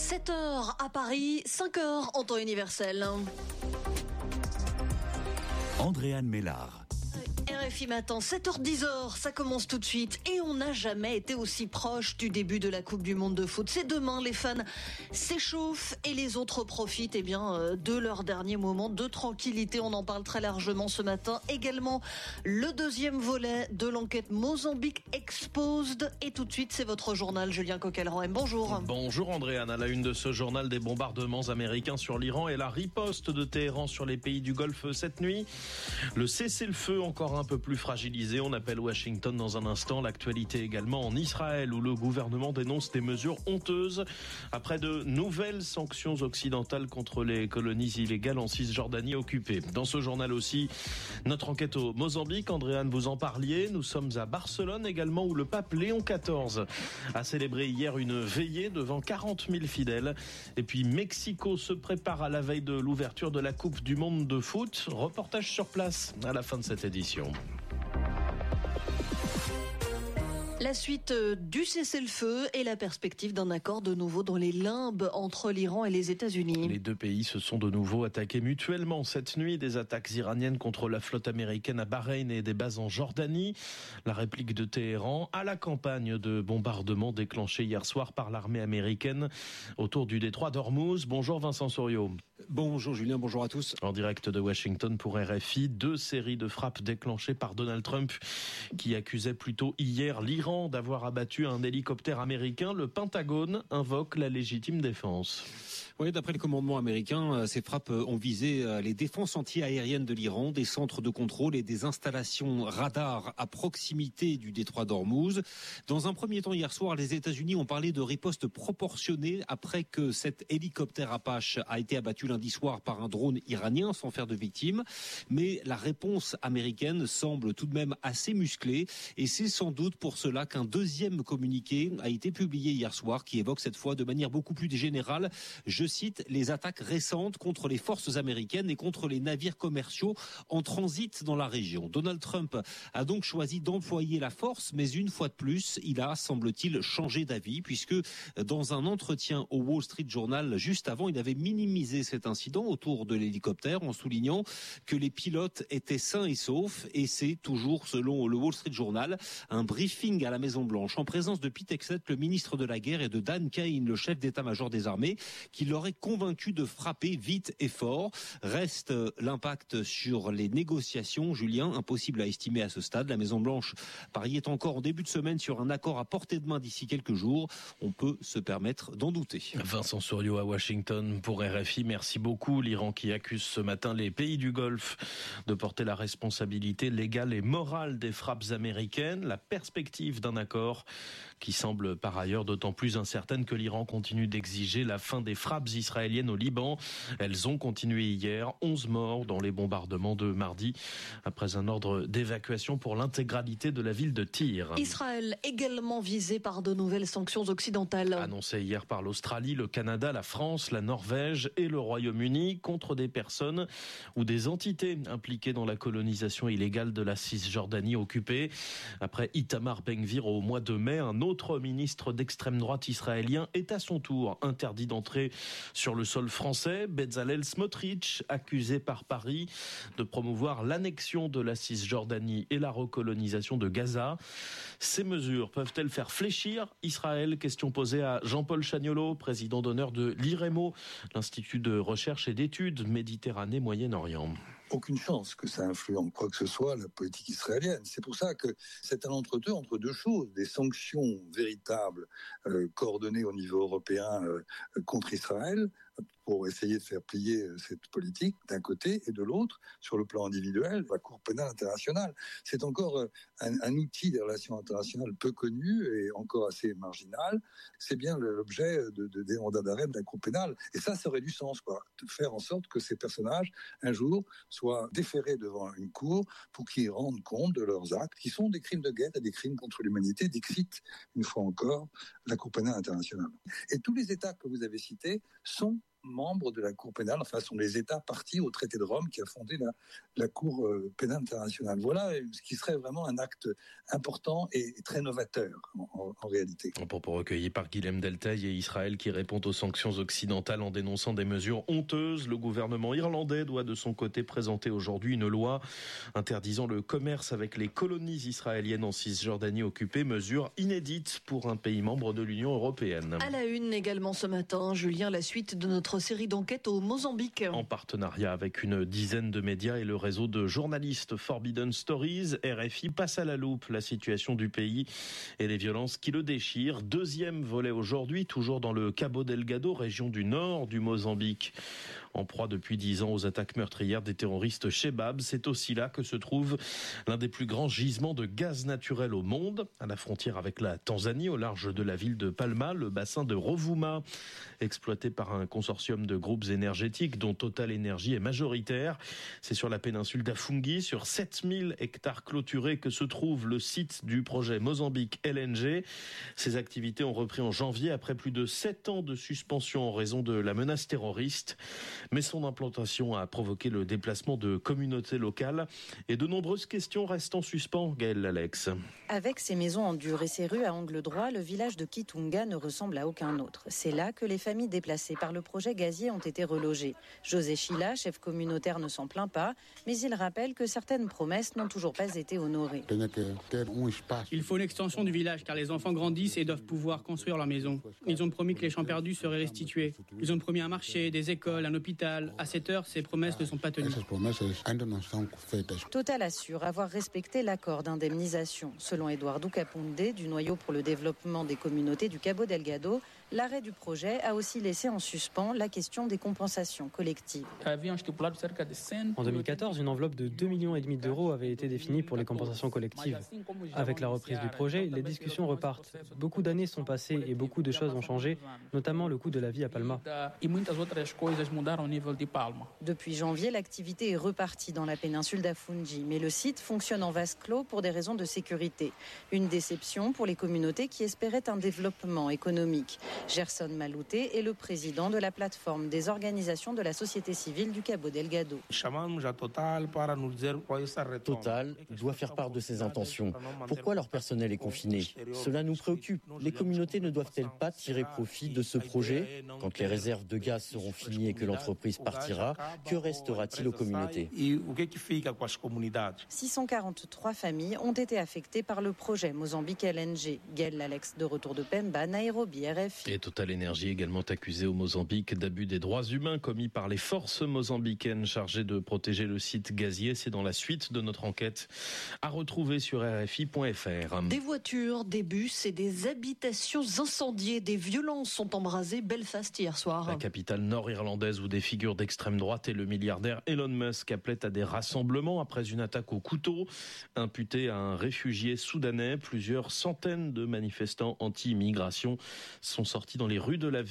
7h à Paris, 5h en temps universel. Andréane Mélard. RFI Matin, 7h-10h, ça commence tout de suite et on n'a jamais été aussi proche du début de la Coupe du Monde de foot. C'est demain, les fans s'échauffent et les autres profitent de leur dernier moment de tranquillité. On en parle très largement ce matin. Également, le deuxième volet de l'enquête Mozambique Exposed. Et tout de suite, c'est votre journal, Julien Coquelin. Bonjour. Bonjour Andréane, à la une de ce journal, des bombardements américains sur l'Iran et la riposte de Téhéran sur les pays du Golfe cette nuit. Le cessez-le-feu encore un peu plus fragilisé. On appelle Washington dans un instant. L'actualité également en Israël où le gouvernement dénonce des mesures honteuses après de nouvelles sanctions occidentales contre les colonies illégales en Cisjordanie occupée. Dans ce journal aussi, notre enquête au Mozambique. Andréane, vous en parliez. Nous sommes à Barcelone également où le pape Léon XIV a célébré hier une veillée devant 40 000 fidèles. Et puis Mexico se prépare à la veille de l'ouverture de la Coupe du Monde de foot. Reportage sur place à la fin de cette édition. La suite du cessez-le-feu et la perspective d'un accord de nouveau dans les limbes entre l'Iran et les États-Unis. Les deux pays se sont de nouveau attaqués mutuellement cette nuit. Des attaques iraniennes contre la flotte américaine à Bahreïn et des bases en Jordanie. La réplique de Téhéran à la campagne de bombardement déclenchée hier soir par l'armée américaine autour du détroit d'Ormuz. Bonjour Vincent Souriau. Bonjour Julien, bonjour à tous. En direct de Washington pour RFI, 2 séries de frappes déclenchées par Donald Trump qui accusait plutôt hier l'Iran d'avoir abattu un hélicoptère américain. Le Pentagone invoque la légitime défense. Oui, d'après le commandement américain, ces frappes ont visé les défenses anti-aériennes de l'Iran, des centres de contrôle et des installations radars à proximité du détroit d'Ormuz. Dans un premier temps, hier soir, les États-Unis ont parlé de riposte proportionnée après que cet hélicoptère Apache a été abattu lundi soir par un drone iranien sans faire de victimes. Mais la réponse américaine semble tout de même assez musclée et c'est sans doute pour cela qu'un deuxième communiqué a été publié hier soir qui évoque cette fois de manière beaucoup plus générale, je cite, les attaques récentes contre les forces américaines et contre les navires commerciaux en transit dans la région. Donald Trump a donc choisi d'employer la force, mais une fois de plus, il a, semble-t-il, changé d'avis puisque dans un entretien au Wall Street Journal juste avant, il avait minimisé cet incident autour de l'hélicoptère en soulignant que les pilotes étaient sains et saufs et c'est toujours, selon le Wall Street Journal, un briefing à la Maison-Blanche en présence de Pete Hegseth, le ministre de la Guerre, et de Dan Cain, le chef d'état-major des armées, qui l'aurait convaincu de frapper vite et fort. Reste l'impact sur les négociations, Julien, impossible à estimer à ce stade. La Maison-Blanche pariait encore en début de semaine sur un accord à portée de main d'ici quelques jours. On peut se permettre d'en douter. Vincent Souriau à Washington pour RFI. Merci beaucoup. L'Iran qui accuse ce matin les pays du Golfe de porter la responsabilité légale et morale des frappes américaines. La perspective d'un accord qui semble par ailleurs d'autant plus incertaine que l'Iran continue d'exiger la fin des frappes israéliennes au Liban. Elles ont continué hier, 11 morts dans les bombardements de mardi après un ordre d'évacuation pour l'intégralité de la ville de Tyr. Israël également visé par de nouvelles sanctions occidentales. Annoncé hier par l'Australie, le Canada, la France, la Norvège et le Royaume-Uni contre des personnes ou des entités impliquées dans la colonisation illégale de la Cisjordanie occupée. Après Itamar Ben-Gvir au mois de mai, un autre ministre d'extrême droite israélien est à son tour interdit d'entrer sur le sol français. Bezalel Smotrich, accusé par Paris de promouvoir l'annexion de la Cisjordanie et la recolonisation de Gaza. Ces mesures peuvent-elles faire fléchir Israël? Question posée à Jean-Paul Chagnolot, président d'honneur de l'IREMO, l'Institut de recherche et d'études Méditerranée-Moyen-Orient. Aucune chance que ça influe en quoi que ce soit la politique israélienne. C'est pour ça que c'est un entre-deux entre deux choses, des sanctions véritables coordonnées au niveau européen contre Israël pour essayer de faire plier cette politique d'un côté et de l'autre, sur le plan individuel, la Cour pénale internationale. C'est encore un outil des relations internationales peu connu et encore assez marginal. C'est bien l'objet des mandats d'arrêt de la Cour pénale. Et ça aurait du sens, quoi. De faire en sorte que ces personnages, un jour, soient déférés devant une cour pour qu'ils rendent compte de leurs actes, qui sont des crimes de guerre et des crimes contre l'humanité, dixit, une fois encore, la Cour pénale internationale. Et tous les États que vous avez cités sont membres de la Cour pénale, enfin sont les États partis au traité de Rome qui a fondé la Cour pénale internationale. Voilà ce qui serait vraiment un acte important et très novateur en réalité. Un propos recueilli par Guilhem Deltaï et Israël qui répond aux sanctions occidentales en dénonçant des mesures honteuses. Le gouvernement irlandais doit de son côté présenter aujourd'hui une loi interdisant le commerce avec les colonies israéliennes en Cisjordanie occupée, mesure inédite pour un pays membre de l'Union européenne. À la une également ce matin, Julien, la suite de notre série d'enquêtes au Mozambique. En partenariat avec une dizaine de médias et le réseau de journalistes Forbidden Stories, RFI passe à la loupe la situation du pays et les violences qui le déchirent. Deuxième volet aujourd'hui, toujours dans le Cabo Delgado, région du nord du Mozambique. En proie depuis 10 ans aux attaques meurtrières des terroristes Chebab, c'est aussi là que se trouve l'un des plus grands gisements de gaz naturel au monde, à la frontière avec la Tanzanie, au large de la ville de Palma, le bassin de Rovuma, exploité par un consortium de groupes énergétiques dont Total Energy est majoritaire. C'est sur la péninsule d'Afungi, sur 7000 hectares clôturés, que se trouve le site du projet Mozambique LNG. Ces activités ont repris en janvier après plus de 7 ans de suspension en raison de la menace terroriste. Mais son implantation a provoqué le déplacement de communautés locales et de nombreuses questions restent en suspens, Gaëlle Alex. Avec ses maisons en dur et ses rues à angle droit, le village de Kitunga ne ressemble à aucun autre. C'est là que les familles déplacées par le projet gazier ont été relogées. José Chila, chef communautaire, ne s'en plaint pas, mais il rappelle que certaines promesses n'ont toujours pas été honorées. Il faut une extension du village car les enfants grandissent et doivent pouvoir construire leur maison. Ils ont promis que les champs perdus seraient restitués. Ils ont promis un marché, des écoles, un hôpital. À cette heure, ces promesses ne sont pas tenues. Total assure avoir respecté l'accord d'indemnisation. Selon Eduardo Capunde, du noyau pour le développement des communautés du Cabo Delgado, l'arrêt du projet a aussi laissé en suspens la question des compensations collectives. En 2014, une enveloppe de 2,5 millions d'euros avait été définie pour les compensations collectives. Avec la reprise du projet, les discussions repartent. Beaucoup d'années sont passées et beaucoup de choses ont changé, notamment le coût de la vie à Palma. Depuis janvier, l'activité est repartie dans la péninsule d'Afungi, mais le site fonctionne en vase clos pour des raisons de sécurité. Une déception pour les communautés qui espéraient un développement économique. Gerson Malouté est le président de la plateforme des organisations de la société civile du Cabo Delgado. Total doit faire part de ses intentions. Pourquoi leur personnel est confiné ? Cela nous préoccupe. Les communautés ne doivent-elles pas tirer profit de ce projet ? Quand les réserves de gaz seront finies et que l'entreprise partira, que restera-t-il aux communautés ? 643 familles ont été affectées par le projet Mozambique LNG. Gaëlle Alex de retour de Pemba, Nairobi, RFI. Et Total Energy également accusé au Mozambique d'abus des droits humains commis par les forces mozambicaines chargées de protéger le site gazier. C'est dans la suite de notre enquête à retrouver sur RFI.fr. Des voitures, des bus et des habitations incendiées. Des violences sont embrasées Belfast hier soir. La capitale nord-irlandaise où des figures d'extrême droite et le milliardaire Elon Musk appelaient à des rassemblements après une attaque au couteau imputée à un réfugié soudanais. Plusieurs centaines de manifestants anti-immigration sont sortis dans les rues de la ville.